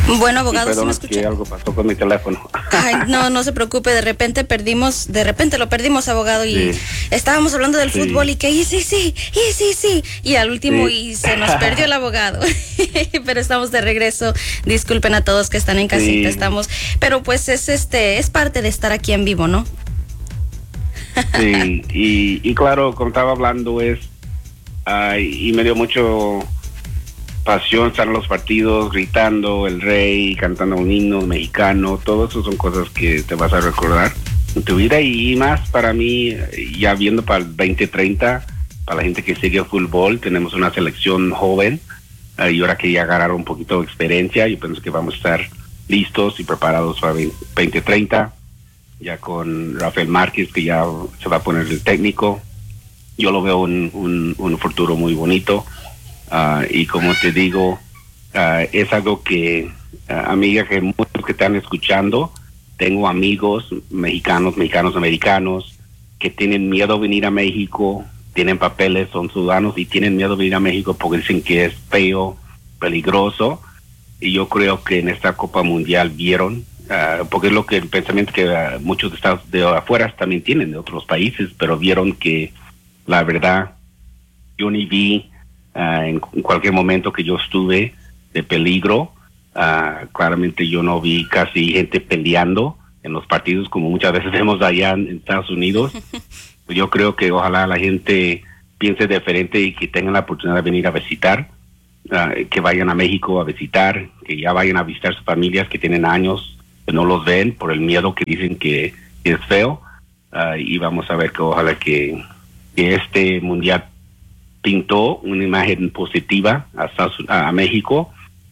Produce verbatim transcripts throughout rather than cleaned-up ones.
Bueno, abogado, ¿sí me escucha? Que algo pasó con mi teléfono. Ay, no, no se preocupe, de repente perdimos, de repente lo perdimos, abogado, y sí. estábamos hablando del sí. fútbol y que y sí, sí, y sí, sí, y al último sí. y se nos perdió el abogado. Pero estamos de regreso. Disculpen a todos que están en casita, sí. estamos, pero pues es este, es parte de estar aquí en vivo, ¿no? Sí, y, y claro, como estaba hablando es, uh, y me dio mucho pasión estar en los partidos, gritando el rey, cantando un himno mexicano, todo eso son cosas que te vas a recordar en tu vida, y más para mí, ya viendo para el veinte treinta, para la gente que sigue el fútbol, tenemos una selección joven, uh, y ahora que ya agarraron un poquito de experiencia, yo pienso que vamos a estar listos y preparados para veinte treinta, ya con Rafael Márquez, que ya se va a poner el técnico. Yo lo veo un, un, un futuro muy bonito. Uh, y como te digo, uh, es algo que, uh, amiga, que muchos que están escuchando, tengo amigos mexicanos, mexicanos americanos, que tienen miedo a venir a México, tienen papeles, son ciudadanos y tienen miedo a venir a México porque dicen que es feo, peligroso. Y yo creo que en esta Copa Mundial vieron, uh, porque es lo que el pensamiento que uh, muchos de estados de afuera también tienen, de otros países, pero vieron que la verdad, yo ni vi uh, en, en cualquier momento que yo estuve de peligro, uh, claramente yo no vi casi gente peleando en los partidos como muchas veces vemos allá en, en Estados Unidos. Yo creo que ojalá la gente piense diferente y que tengan la oportunidad de venir a visitar. Uh, que vayan a México a visitar, que ya vayan a visitar sus familias que tienen años que no los ven por el miedo que dicen que, que es feo, uh, y vamos a ver que ojalá que, que este mundial pintó una imagen positiva a, a, a México,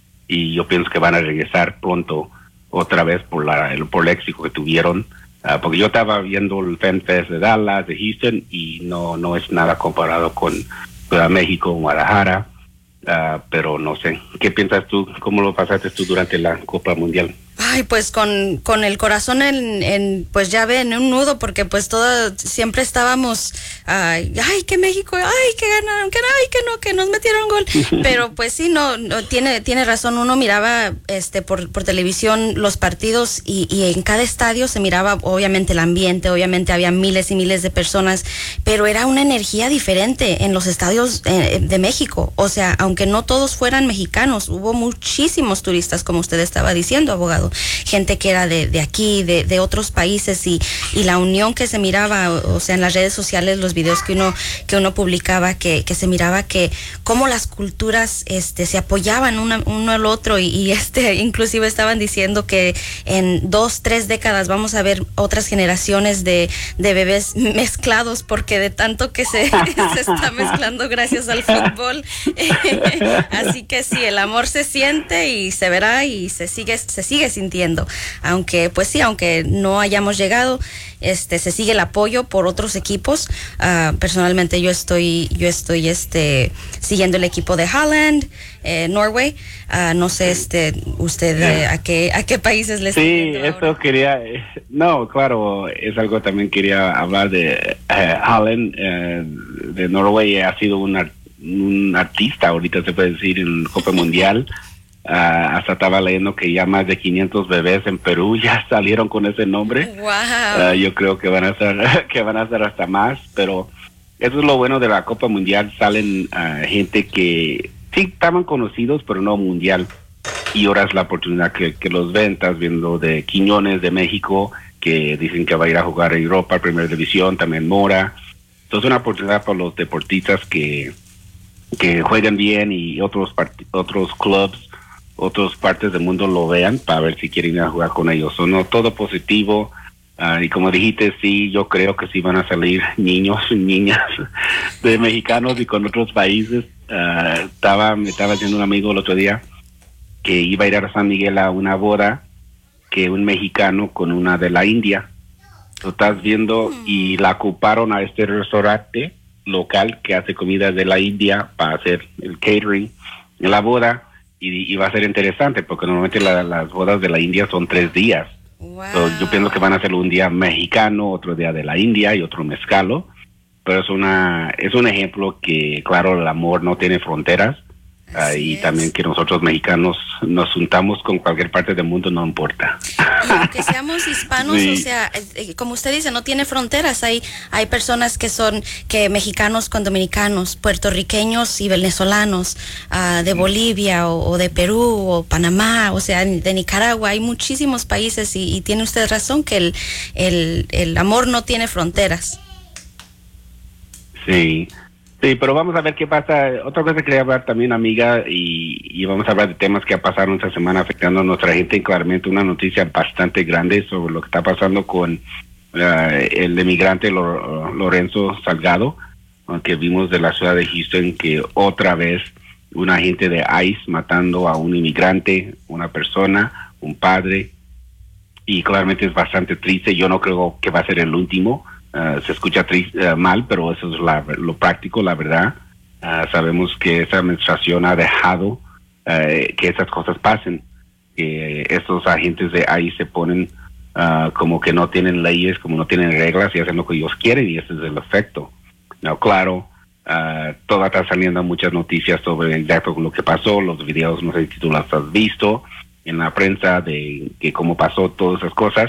y yo pienso que van a regresar pronto otra vez por la el, por el éxito que tuvieron, uh, porque yo estaba viendo el Fan Fest de Dallas, de Houston, y no no es nada comparado con, con México, Guadalajara. Uh, pero no sé, ¿qué piensas tú? ¿Cómo lo pasaste tú durante la Copa Mundial? Ay, pues con, con el corazón en, en, pues ya ven, en un nudo, porque pues todo, siempre estábamos, ay, ay, que México, ay, que ganaron, que ay, que no, que nos metieron gol, pero pues sí, no, no tiene, tiene razón, uno miraba, este, por, por televisión los partidos, y, y en cada estadio se miraba, obviamente, el ambiente, obviamente había miles y miles de personas, pero era una energía diferente en los estadios eh, de México, o sea, aunque no todos fueran mexicanos, hubo muchísimos turistas, como usted estaba diciendo, abogado, gente que era de, de aquí, de, de otros países, y, y la unión que se miraba, o, o sea, en las redes sociales, los videos que uno que uno publicaba, que, que se miraba que cómo las culturas este se apoyaban una, uno al otro, y, y este inclusive estaban diciendo que en dos, tres décadas vamos a ver otras generaciones de, de bebés mezclados, porque de tanto que se, se está mezclando gracias al fútbol. Así que sí, el amor se siente y se verá y se sigue, se sigue sintiendo, aunque pues sí, aunque no hayamos llegado, este se sigue el apoyo por otros equipos. Uh, personalmente yo estoy yo estoy este siguiendo el equipo de Holland, eh, Norway. Uh, no sé, este usted eh, a qué a qué países les sí, eso ahora? Quería eh, no, claro, es algo también quería hablar de eh, Holland, eh, de Norway. Ha sido un, un artista ahorita, se puede decir, en Copa Mundial. Uh, hasta estaba leyendo que ya más de quinientos bebés en Perú ya salieron con ese nombre. Wow. Uh, yo creo que van a ser que van a ser hasta más, pero eso es lo bueno de la Copa Mundial. Salen uh, gente que sí estaban conocidos, pero no mundial. Y ahora es la oportunidad que, que los ven. Estás viendo de Quiñones de México, que dicen que va a ir a jugar a Europa, Primera División, también Mora. Entonces es una oportunidad para los deportistas que que jueguen bien, y otros part- otros clubs, otras partes del mundo lo vean para ver si quieren ir a jugar con ellos. O no, todo positivo. Uh, y como dijiste, sí, yo creo que sí van a salir niños y niñas de mexicanos y con otros países. Uh, estaba, me estaba diciendo un amigo el otro día que iba a ir a San Miguel a una boda, que un mexicano con una de la India. Lo estás viendo, mm. y la ocuparon a este restaurante local que hace comida de la India para hacer el catering en la boda. Y, y va a ser interesante porque normalmente la, las bodas de la India son tres días. Wow. So, yo pienso que van a ser un día mexicano, otro día de la India y otro mezcalo. Pero es una es un ejemplo que, claro, el amor no tiene fronteras. Uh, y es. También que nosotros mexicanos nos juntamos con cualquier parte del mundo, no importa. Y aunque seamos hispanos, sí. O sea, eh, como usted dice, no tiene fronteras. Hay hay personas que son que mexicanos con dominicanos, puertorriqueños y venezolanos, uh, de Bolivia o, o de Perú o Panamá, o sea, de Nicaragua. Hay muchísimos países y, y tiene usted razón que el, el, el amor no tiene fronteras. Sí. Sí, pero vamos a ver qué pasa. Otra cosa que quería hablar también, amiga, y, y vamos a hablar de temas que pasaron esta semana afectando a nuestra gente, y claramente una noticia bastante grande sobre lo que está pasando con uh, el emigrante Lorenzo Salgado, que vimos de la ciudad de Houston, que otra vez un agente de ICE matando a un inmigrante, una persona, un padre, y claramente es bastante triste. Yo no creo que va a ser el último. Uh, se escucha triste, uh, mal, pero eso es la, lo práctico, la verdad. Uh, sabemos que esa administración ha dejado uh, que esas cosas pasen, que estos agentes de ahí se ponen uh, como que no tienen leyes, como no tienen reglas y hacen lo que ellos quieren, y ese es el efecto. No, claro, uh, toda está saliendo muchas noticias sobre exacto lo que pasó, los videos, no sé si tú las has visto en la prensa de que cómo pasó todas esas cosas.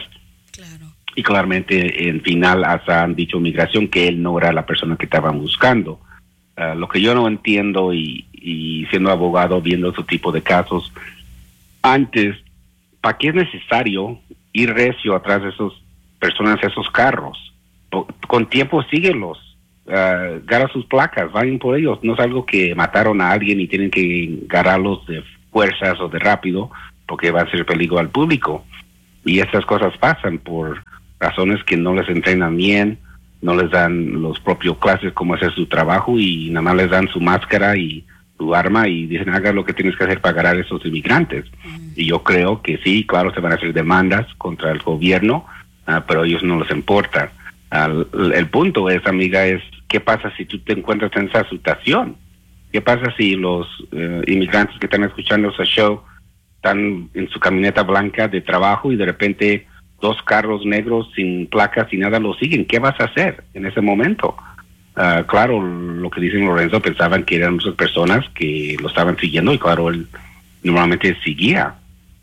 Y claramente, en final, hasta han dicho migración que él no era la persona que estaban buscando. Uh, lo que yo no entiendo, y, y siendo abogado, viendo ese tipo de casos, antes, ¿para qué es necesario ir recio atrás de esas personas, esos carros? Con tiempo síguelos, uh, agarra sus placas, vayan por ellos. No es algo que mataron a alguien y tienen que agarrarlos de fuerzas o de rápido, porque va a ser peligro al público. Y estas cosas pasan por razones que no les entrenan bien, no les dan los propios clases cómo hacer su trabajo, y nada más les dan su máscara y su arma y dicen haga lo que tienes que hacer para agarrar a esos inmigrantes. Mm. Y yo creo que sí, claro, se van a hacer demandas contra el gobierno, uh, pero a ellos no les importa. Uh, el, el punto es, amiga, es ¿qué pasa si tú te encuentras en esa situación? ¿Qué pasa si los uh, inmigrantes que están escuchando ese show están en su camioneta blanca de trabajo y de repente dos carros negros sin placas y nada lo siguen? ¿Qué vas a hacer en ese momento? Uh, claro, lo que dicen Lorenzo, pensaban que eran muchas personas que lo estaban siguiendo, y claro, él normalmente seguía,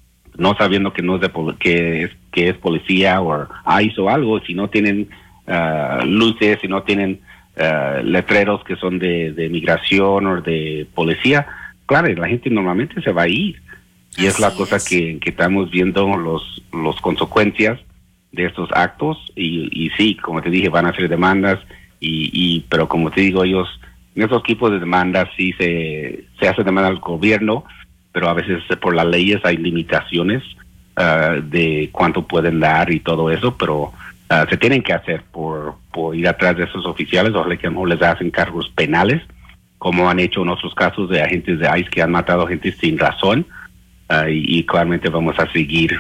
no sabiendo que no es de que es que es policía o ICE o algo. Si no tienen uh, luces, si no tienen uh, letreros que son de, de migración o de policía, claro, la gente normalmente se va a ir. Y es la cosa que, que estamos viendo los los consecuencias de estos actos, y, y sí, como te dije, van a hacer demandas, y, y pero como te digo, ellos, en esos tipos de demandas sí se, se hace demanda al gobierno, pero a veces por las leyes hay limitaciones uh, de cuánto pueden dar y todo eso, pero uh, se tienen que hacer por, por ir atrás de esos oficiales. Ojalá que a lo mejor les hacen cargos penales, como han hecho en otros casos de agentes de ICE que han matado a gente sin razón. Uh, y, y claramente vamos a seguir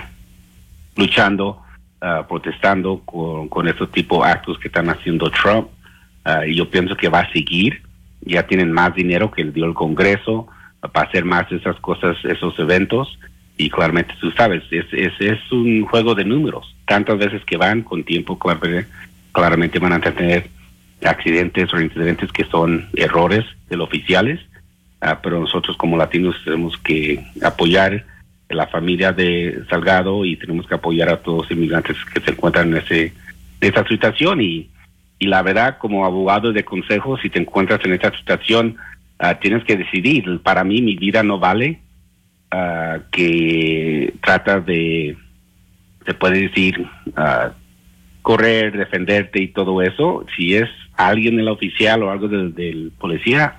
luchando, uh, protestando con, con estos tipos de actos que están haciendo Trump. Uh, y yo pienso que va a seguir. Ya tienen más dinero que le dio el Congreso uh, para hacer más de esas cosas, esos eventos. Y claramente, tú sabes, es, es, es un juego de números. Tantas veces que van, con tiempo, claramente, claramente van a tener accidentes o incidentes que son errores de los oficiales. Uh, pero nosotros como latinos tenemos que apoyar a la familia de Salgado, y tenemos que apoyar a todos los inmigrantes que se encuentran en ese en esa situación. Y, y la verdad, como abogado de consejo, si te encuentras en esa situación, uh, tienes que decidir. Para mí, mi vida no vale uh, que trata de, se puede decir, uh, correr, defenderte y todo eso. Si es alguien del oficial o algo del, del policía,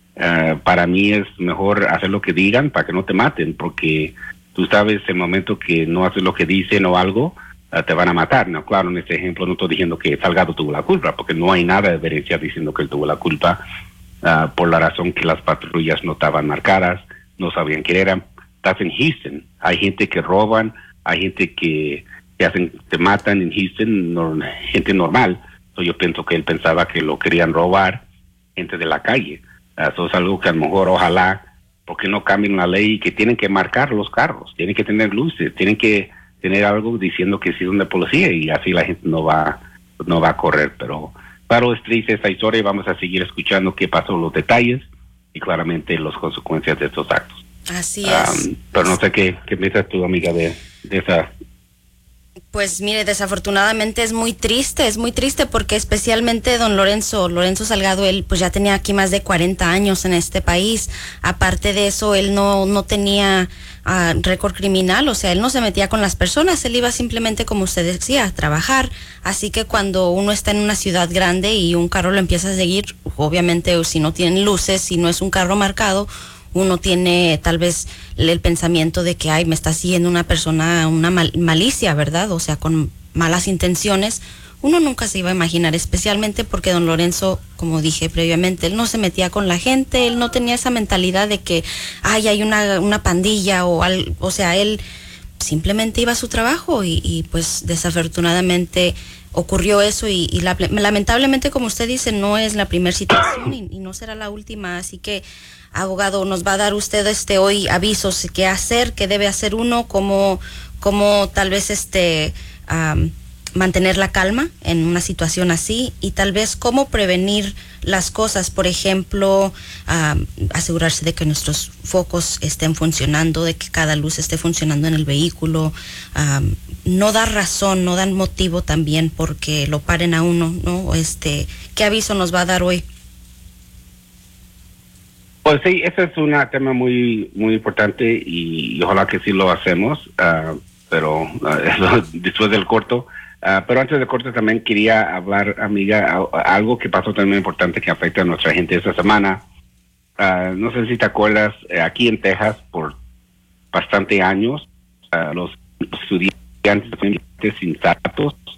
Uh, para mí es mejor hacer lo que digan para que no te maten, porque tú sabes el momento que no haces lo que dicen o algo, uh, te van a matar. No, claro, en este ejemplo no estoy diciendo que Salgado tuvo la culpa, porque no hay nada de evidencia diciendo que él tuvo la culpa, uh, por la razón que las patrullas no estaban marcadas, no sabían quién eran. Estás en Houston, hay gente que roban, hay gente que, que hacen, te matan en Houston, no, gente normal. So, yo pienso que él pensaba que lo querían robar, gente de la calle. Eso es algo que a lo mejor, ojalá, porque no cambien la ley, que tienen que marcar los carros, tienen que tener luces, tienen que tener algo diciendo que sí son de policía, y así la gente no va no va a correr. Pero claro, es triste esta historia, y vamos a seguir escuchando qué pasó, los detalles, y claramente las consecuencias de estos actos. Así es. Um, pero no sé qué, qué piensas tú, amiga, de, de esa... Pues mire, desafortunadamente es muy triste, es muy triste porque especialmente don Lorenzo, Lorenzo Salgado, él pues ya tenía aquí más de cuarenta años en este país. Aparte de eso, él no, no tenía uh, récord criminal, o sea, él no se metía con las personas, él iba simplemente, como usted decía, a trabajar. Así que cuando uno está en una ciudad grande y un carro lo empieza a seguir, obviamente si no tienen luces, si no es un carro marcado, uno tiene tal vez el pensamiento de que, ay, me está siguiendo una persona, una mal, malicia, ¿verdad? O sea, con malas intenciones. Uno nunca se iba a imaginar, especialmente porque don Lorenzo, como dije previamente, él no se metía con la gente, él no tenía esa mentalidad de que, ay, hay una, una pandilla o algo, o sea, él simplemente iba a su trabajo y, y pues desafortunadamente ocurrió eso y, y la, lamentablemente, como usted dice, no es la primera situación y, y no será la última, así que abogado, nos va a dar usted este hoy avisos qué hacer, qué debe hacer uno, cómo, cómo tal vez este um, mantener la calma en una situación así y tal vez cómo prevenir las cosas, por ejemplo, um, asegurarse de que nuestros focos estén funcionando, de que cada luz esté funcionando en el vehículo, um, no dar razón, no dan motivo también porque lo paren a uno, ¿no? Este, ¿qué aviso nos va a dar hoy? Pues sí, ese es un tema muy muy importante y, y ojalá que sí lo hacemos, uh, pero uh, después del corto. Uh, pero antes del corto también quería hablar, amiga, a, a algo que pasó también importante que afecta a nuestra gente esta semana. Uh, no sé si te acuerdas, eh, aquí en Texas, por bastante años, uh, los estudiantes sin zapatos